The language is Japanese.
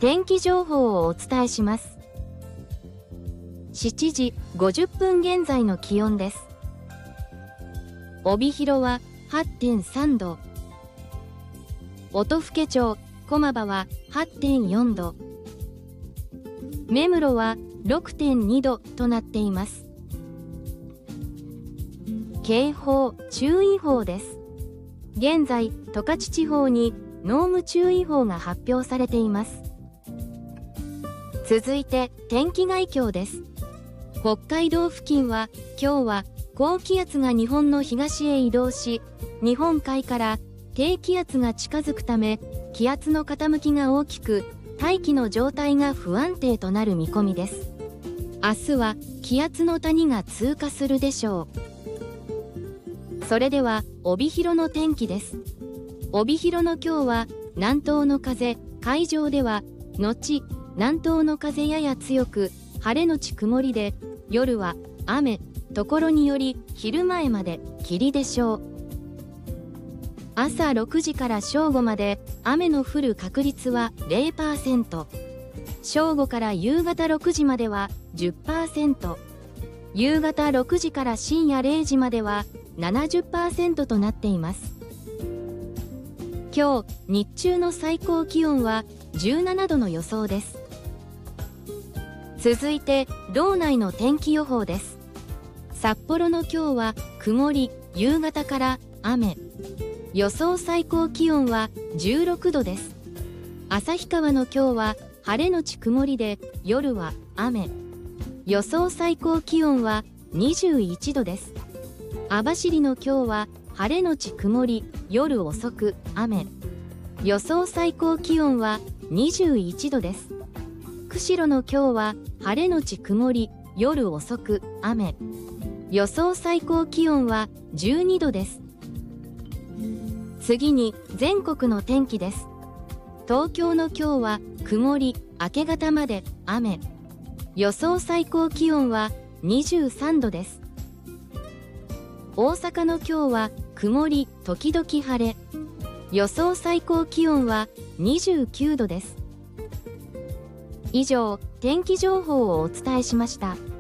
天気情報をお伝えします。7時50分現在の気温です。帯広は 8.3 度、音更町駒場は 8.4 度、目室は 6.2 度となっています。警報・注意報です。現在、十勝地方に濃霧注意報が発表されています。続いて、天気概況です。北海道付近は、今日は高気圧が日本の東へ移動し、日本海から低気圧が近づくため、気圧の傾きが大きく、大気の状態が不安定となる見込みです。明日は気圧の谷が通過するでしょう。それでは帯広の天気です。帯広の今日は南東の風、海上では後南東の風やや強く、晴れのち曇りで、夜は雨、ところにより昼前まで霧でしょう。朝6時から正午まで雨の降る確率は 0%、正午から夕方6時までは 10%、夕方6時から深夜0時までは 70% となっています。今日日中の最高気温は17度の予想です。続いて道内の天気予報です。札幌の今日は曇り、夕方から雨、予想最高気温は16度です。旭川の今日は晴れのち曇りで、夜は雨、予想最高気温は21度です。網走の今日は晴れのち曇り、夜遅く雨、予想最高気温は21度です。釧路の今日は晴れのち曇り、夜遅く雨、予想最高気温は12度です。次に全国の天気です。東京の今日は曇り、明け方まで雨、予想最高気温は23度です。大阪の今日は曇り時々晴れ、予想最高気温は29度です。以上、天気情報をお伝えしました。